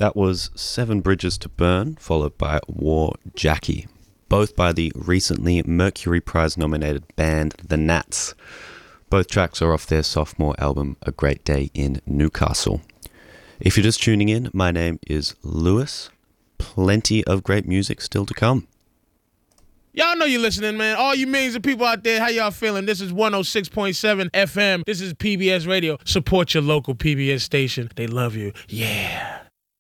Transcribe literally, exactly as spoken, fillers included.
That was Seven Bridges to Burn, followed by War Jackie, both by the recently Mercury Prize nominated band The Nats. Both tracks are off their sophomore album, A Great Day in Newcastle. If you're just tuning in, my name is Lewis. Plenty of great music still to come. Y'all know you're listening, man. All you millions of people out there, how y'all feeling? This is one oh six point seven F M. This is P B S Radio. Support your local P B S station. They love you. Yeah.